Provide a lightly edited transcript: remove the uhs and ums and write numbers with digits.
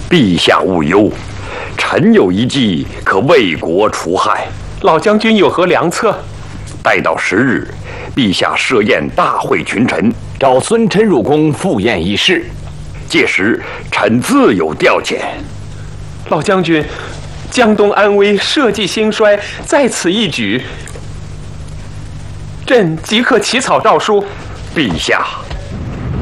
陛下勿忧，臣有一计可为国除害。 老将军有何良策？ 待到10日，陛下设宴大会群臣， 召孙琛入宫赴宴议事。 届时臣自有调遣。 老将军，江东安危，社稷兴衰，在此一举，朕即刻起草诏书。 陛下。